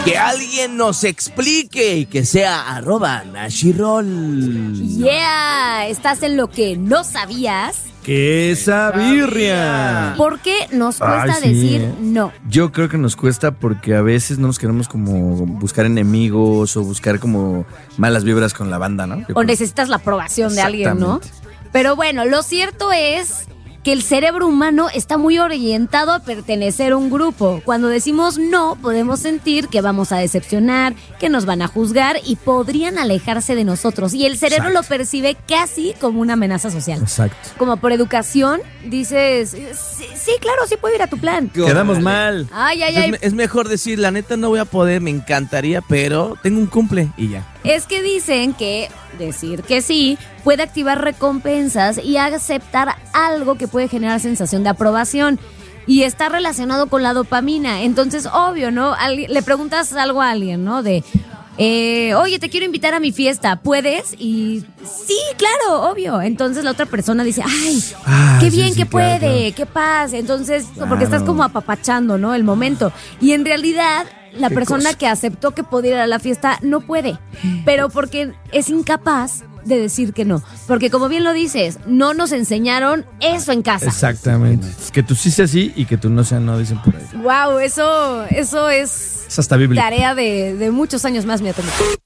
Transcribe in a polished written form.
Que alguien nos explique y que sea @Nashirol. Yeah, estás en lo que no sabías. ¡Qué esa birria! ¿Por qué nos cuesta Ay, sí, decir no? Yo creo que nos cuesta porque a veces no nos queremos como buscar enemigos o buscar como malas vibras con la banda, ¿no? O necesitas la aprobación de alguien, ¿no? Pero bueno, lo cierto es que el cerebro humano está muy orientado a pertenecer a un grupo. Cuando decimos no, podemos sentir que vamos a decepcionar, que nos van a juzgar y podrían alejarse de nosotros. Y el cerebro lo percibe casi como una amenaza social. Exacto. Como por educación, dices, sí, claro, sí puedo ir a tu plan. Quedamos mal. Ay. Es mejor decir, la neta no voy a poder, me encantaría, pero tengo un cumple y ya. Es que dicen que decir que sí puede activar recompensas y aceptar algo que puede generar sensación de aprobación. Y está relacionado con la dopamina. Entonces, obvio, ¿no? Le preguntas algo a alguien, ¿no? Oye, te quiero invitar a mi fiesta, ¿puedes? Y sí, claro, obvio. Entonces la otra persona dice, qué bien sí, que claro, puede, qué paz. Entonces, porque estás como apapachando, ¿no? El momento. Y en realidad, la persona que aceptó que podía ir a la fiesta no puede. Pero porque es incapaz de decir que no. Porque como bien lo dices, no nos enseñaron eso en casa. Exactamente. Que tú sí seas sí y que tú no seas no, dicen por ahí. Wow, eso es Es hasta bíblico. tarea de muchos años más, mi atomico.